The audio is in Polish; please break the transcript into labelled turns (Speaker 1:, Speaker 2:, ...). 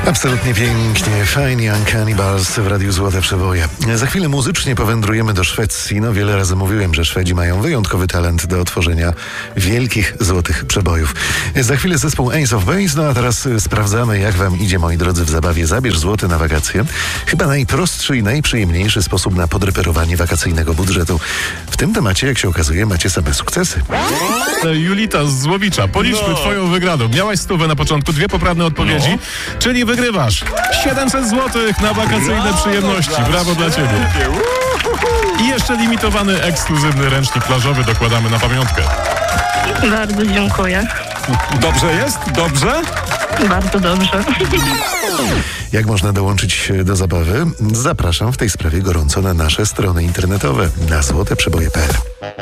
Speaker 1: Absolutnie pięknie, fajnie, Cannibals w Radiu Złote Przeboje. Za chwilę muzycznie powędrujemy do Szwecji. No wiele razy mówiłem, że Szwedzi mają wyjątkowy talent do tworzenia wielkich złotych przebojów. Za chwilę zespół Ace of Base, no a teraz sprawdzamy, jak wam idzie, moi drodzy, w zabawie Zabierz złoty na wakacje. Chyba najprostszy i najprzyjemniejszy sposób na podreperowanie wakacyjnego budżetu. W tym temacie, jak się okazuje, macie same sukcesy.
Speaker 2: Julita z Złowicza, policzmy twoją wygraną. Miałaś 100 na początku, 2 poprawne odpowiedzi, czyli wygrywasz 700 zł na wakacyjne przyjemności. Brawo dla ciebie. I jeszcze limitowany, ekskluzywny ręcznik plażowy dokładamy na pamiątkę.
Speaker 3: Bardzo dziękuję.
Speaker 2: Dobrze jest? Dobrze?
Speaker 3: Bardzo dobrze.
Speaker 1: Jak można dołączyć do zabawy? Zapraszam w tej sprawie gorąco na nasze strony internetowe na złoteprzeboje.pl.